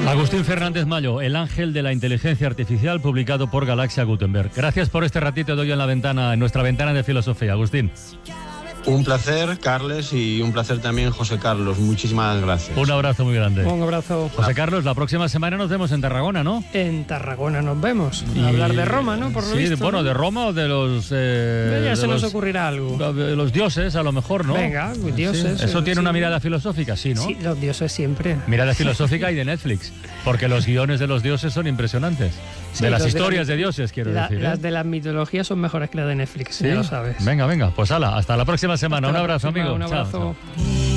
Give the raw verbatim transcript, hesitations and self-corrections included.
Agustín Fernández Mayo, el ángel de la inteligencia artificial, publicado por Galaxia Gutenberg. Gracias por este ratito de hoy en la ventana, en nuestra ventana de filosofía, Agustín. Un placer, Carles, y un placer también, José Carlos. Muchísimas gracias. Un abrazo muy grande. Un abrazo. José Carlos, la próxima semana nos vemos en Tarragona, ¿no? En Tarragona nos vemos. Y... A hablar de Roma, ¿no? Por lo sí, visto, bueno, ¿no? de Roma o de los... Eh, ya de se los, nos ocurrirá algo. De los dioses, a lo mejor, ¿no? Venga, dioses. Sí. Eso sí, tiene sí. una mirada filosófica, sí, ¿no? Sí, los dioses siempre. Mirada filosófica y de Netflix, porque los guiones de los dioses son impresionantes. Sí, de las los historias de, la, de dioses, quiero la, decir. ¿eh? Las de las mitologías son mejores que las de Netflix, ¿Sí? ya lo sabes. Venga, venga, pues hala, hasta la próxima semana. Hasta Un la abrazo, próxima, amigo. Un abrazo. Chao, chao.